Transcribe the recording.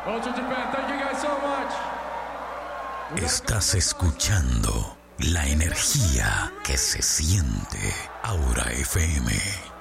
Estás escuchando la energía que se siente. Aura FM.